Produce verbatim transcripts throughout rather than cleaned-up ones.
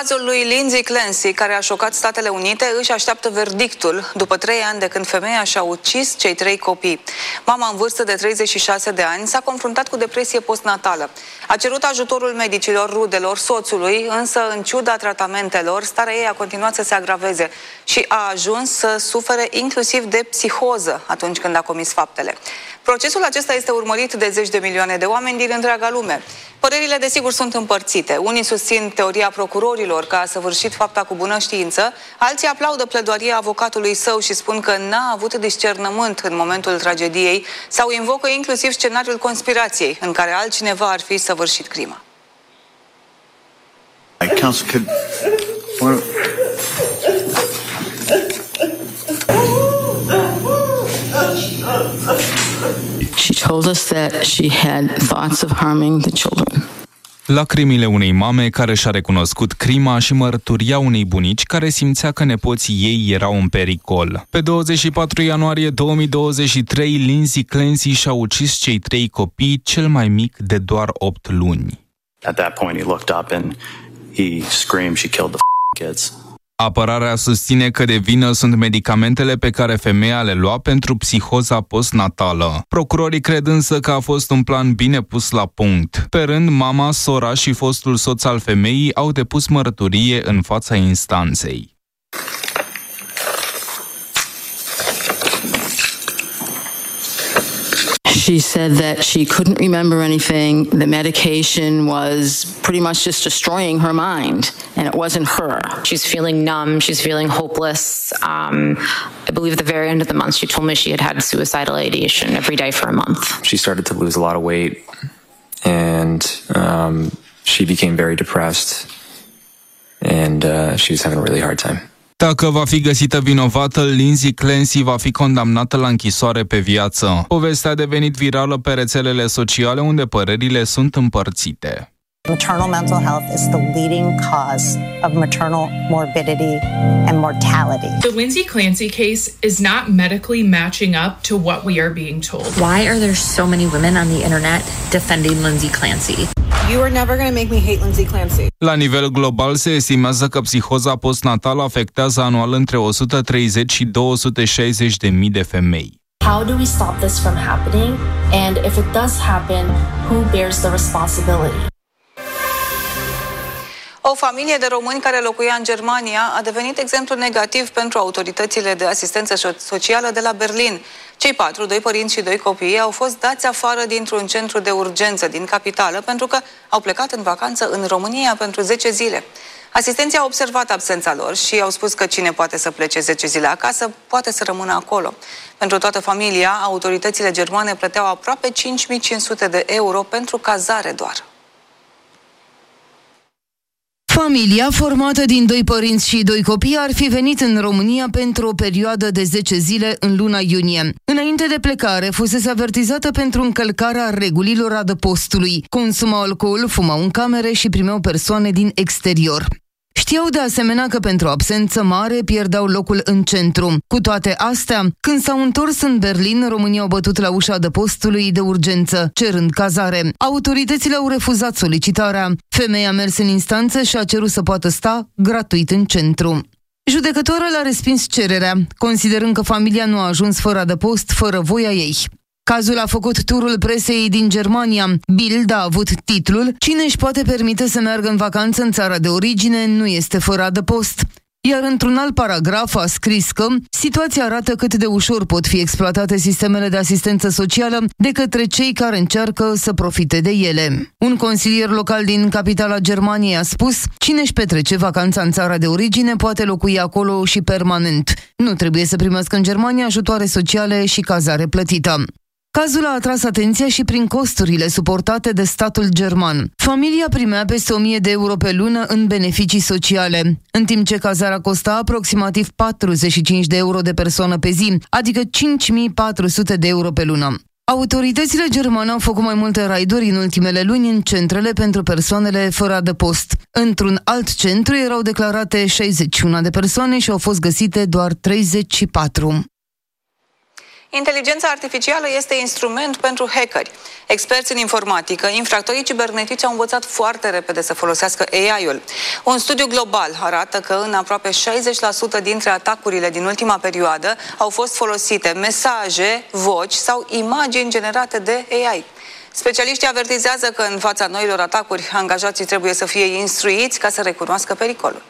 Cazul lui Lindsay Clancy, care a șocat Statele Unite, își așteaptă verdictul după trei ani de când femeia și-a ucis cei trei copii. Mama, în vârstă de treizeci și șase de ani, s-a confruntat cu depresie postnatală. A cerut ajutorul medicilor, rudelor, soțului, însă, în ciuda tratamentelor, starea ei a continuat să se agraveze și a ajuns să sufere inclusiv de psihoză atunci când a comis faptele. Procesul acesta este urmărit de zeci de milioane de oameni din întreaga lume. Părerile, desigur, sunt împărțite. Unii susțin teoria procurorilor că a săvârșit fapta cu bună știință, alții aplaudă pledoaria avocatului său și spun că n-a avut discernământ în momentul tragediei sau invocă inclusiv scenariul conspirației, în care altcineva ar fi săvârșit crima. She told us that she had thoughts of harming the children. Lacrimile unei mame care și-a recunoscut crima și mărturia unei bunici care simțea că nepoții ei erau în pericol. Pe douăzeci și patru ianuarie două mii douăzeci și trei, Lindsay Clancy și-a ucis cei trei copii, cel mai mic de doar opt luni. At that point he looked up and he screamed she killed the f- kids. Apărarea susține că de vină sunt medicamentele pe care femeia le lua pentru psihoza postnatală. Procurorii cred însă că a fost un plan bine pus la punct. Pe rând, mama, sora și fostul soț al femeii au depus mărturie în fața instanței. She said that she couldn't remember anything. The medication was pretty much just destroying her mind, and it wasn't her. She's feeling numb. She's feeling hopeless. Um, I believe at the very end of the month, she told me she had had suicidal ideation every day for a month. She started to lose a lot of weight, and um, she became very depressed, and uh, she was having a really hard time. Dacă va fi găsită vinovată, Lindsay Clancy va fi condamnată la închisoare pe viață. Povestea a devenit virală pe rețelele sociale, unde părerile sunt împărțite. Maternal mental health is the leading cause of maternal morbidity and mortality. The Lindsay Clancy case is not medically matching up to what we are being told. Why are there so many women on the internet defending Lindsay Clancy? You are never going to make me hate Lindsay Clancy. La nivel global se estimează că psihoza postnatală afectează anual între o sută treizeci și două sute șaizeci de mii de femei. How do we stop this from happening? And if it does happen, who bears the responsibility? O familie de români care locuia în Germania a devenit exemplu negativ pentru autoritățile de asistență socială de la Berlin. Cei patru, doi părinți și doi copii, au fost dați afară dintr-un centru de urgență din capitală pentru că au plecat în vacanță în România pentru zece zile. Asistenții au observat absența lor și au spus că cine poate să plece zece zile acasă, poate să rămână acolo. Pentru toată familia, autoritățile germane plăteau aproape cinci mii cinci sute de euro pentru cazare doar. Familia, formată din doi părinți și doi copii, ar fi venit în România pentru o perioadă de zece zile în luna iunie. Înainte de plecare, fusese avertizată pentru încălcarea regulilor adăpostului. Consumau alcool, fumau în camere și primeau persoane din exterior. Știau de asemenea că pentru absență mare pierdeau locul în centru. Cu toate astea, când s-au întors în Berlin, românii au bătut la ușa adăpostului de urgență, cerând cazare. Autoritățile au refuzat solicitarea. Femeia a mers în instanță și a cerut să poată sta gratuit în centru. Judecătorul a respins cererea, considerând că familia nu a ajuns fără adăpost, fără voia ei. Cazul a făcut turul presei din Germania. Bild a avut titlul "Cine își poate permite să meargă în vacanță în țara de origine nu este fără adăpost". Iar într-un alt paragraf a scris că situația arată cât de ușor pot fi exploatate sistemele de asistență socială de către cei care încearcă să profite de ele. Un consilier local din capitala Germaniei a spus: cine își petrece vacanța în țara de origine poate locui acolo și permanent. Nu trebuie să primească în Germania ajutoare sociale și cazare plătită. Cazul a atras atenția și prin costurile suportate de statul german. Familia primea peste o mie de euro pe lună în beneficii sociale, în timp ce cazarea costa aproximativ patruzeci și cinci de euro de persoană pe zi, adică cinci mii patru sute de euro pe lună. Autoritățile germane au făcut mai multe raiduri în ultimele luni în centrele pentru persoanele fără adăpost. Într-un alt centru erau declarate șaizeci și unu de persoane și au fost găsite doar treizeci și patru. Inteligența artificială este instrument pentru hackeri. Experți în informatică, infractorii cibernetici au învățat foarte repede să folosească A I-ul. Un studiu global arată că în aproape șaizeci la sută dintre atacurile din ultima perioadă au fost folosite mesaje, voci sau imagini generate de A I. Specialiștii avertizează că în fața noilor atacuri, angajații trebuie să fie instruiți ca să recunoască pericolul.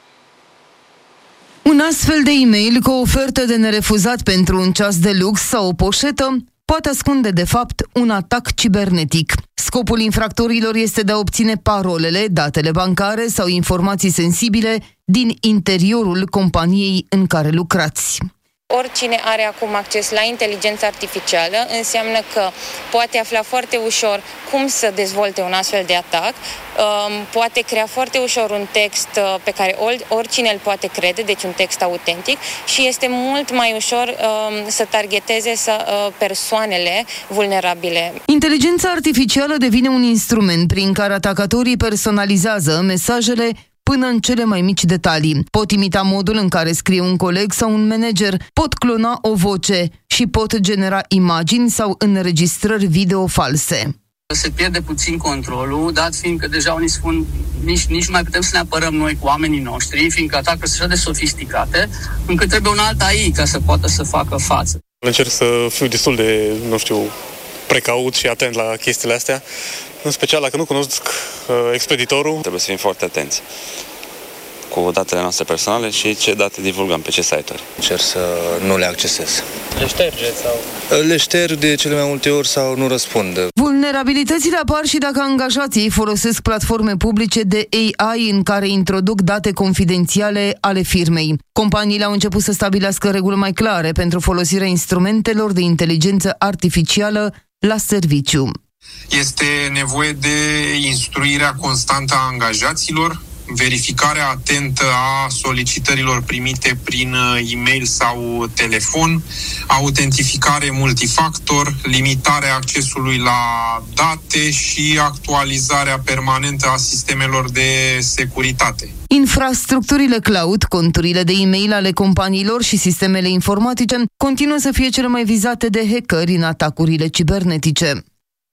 Un astfel de e-mail cu o ofertă de nerefuzat pentru un ceas de lux sau o poșetă poate ascunde, de fapt, un atac cibernetic. Scopul infractorilor este de a obține parolele, datele bancare sau informații sensibile din interiorul companiei în care lucrați. Oricine are acum acces la inteligența artificială înseamnă că poate afla foarte ușor cum să dezvolte un astfel de atac, poate crea foarte ușor un text pe care oricine îl poate crede, deci un text autentic, și este mult mai ușor să targeteze persoanele vulnerabile. Inteligența artificială devine un instrument prin care atacatorii personalizează mesajele până în cele mai mici detalii. Pot imita modul în care scrie un coleg sau un manager, pot clona o voce și pot genera imagini sau înregistrări video false. Se pierde puțin controlul, dat fiindcă deja unii spun nici, nici nu mai putem să ne apărăm noi cu oamenii noștri, fiindcă atacurile sunt așa de sofisticate, încât trebuie un alt A I ca să poată să facă față. Încerc să fiu destul de, nu știu, precaut și atent la chestiile astea, în special dacă nu cunosc uh, expeditorul. Trebuie să fim foarte atenți cu datele noastre personale și ce date divulgăm pe ce site-uri. Încerc să nu le accesez. Le șterge sau? Le șterg de cele mai multe ori sau nu răspund. Vulnerabilitățile apar și dacă angajații folosesc platforme publice de A I în care introduc date confidențiale ale firmei. Companiile au început să stabilească reguli mai clare pentru folosirea instrumentelor de inteligență artificială la serviciu. Este nevoie de instruirea constantă a angajaților, verificarea atentă a solicitărilor primite prin e-mail sau telefon, autentificare multifactor, limitarea accesului la date și actualizarea permanentă a sistemelor de securitate. Infrastructurile cloud, conturile de e-mail ale companiilor și sistemele informatice continuă să fie cele mai vizate de hackeri în atacurile cibernetice.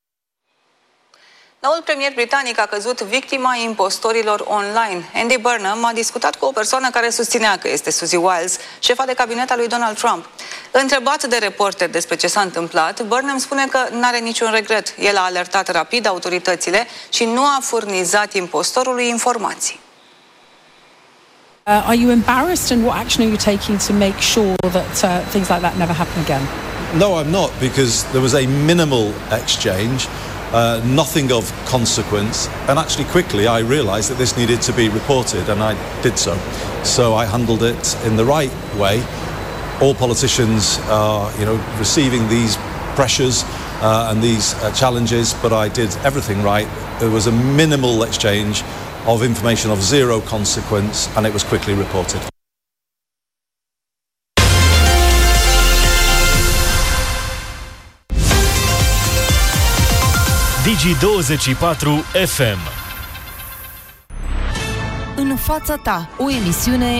Noul premier britanic a căzut victima impostorilor online. Andy Burnham a discutat cu o persoană care susținea că este Susie Wiles, șefa de cabinet al lui Donald Trump. Întrebat de reporteri despre ce s-a întâmplat, Burnham spune că n-are niciun regret. El a alertat rapid autoritățile și nu a furnizat impostorului informații. Uh, are you embarrassed, and what action are you taking to make sure that uh, things like that never happen again? No, I'm not, because there was a minimal exchange. Uh, nothing of consequence, and actually quickly I realized that this needed to be reported, and I did so. So I handled it in the right way. All politicians are, you know, receiving these pressures uh, and these uh, challenges, but I did everything right. There was a minimal exchange of information of zero consequence, and it was quickly reported. Digi douăzeci și patru F M. În fața ta, o emisiune